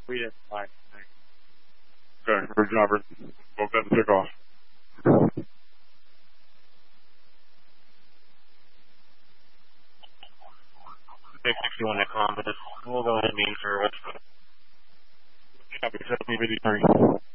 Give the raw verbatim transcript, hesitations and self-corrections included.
We did fine. Okay, great job, Rick. Go ahead and take off. six sixty-one at Columbus. We'll go ahead and mean for what's Copy, seventy eighty-three.